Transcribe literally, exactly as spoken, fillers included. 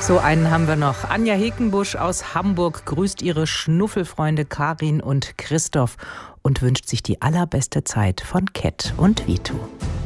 So einen haben wir noch. Anja Hekenbusch aus Hamburg grüßt ihre Schnuffelfreunde Karin und Christoph und wünscht sich die allerbeste Zeit von Cat und Vito.